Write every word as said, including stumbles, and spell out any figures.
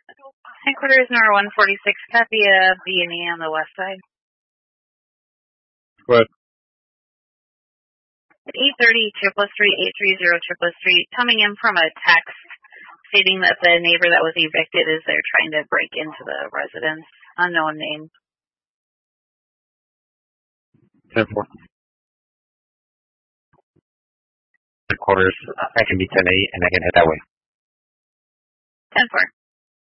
Headquarters number one forty-six, copy of B and E on the west side. What? At eight thirty, Triple Street, eight thirty, Triple Street, coming in from a text stating that the neighbor that was evicted is there trying to break into the residence. Unknown name. ten four. Headquarters, I can be ten eight and I can head that way. ten four.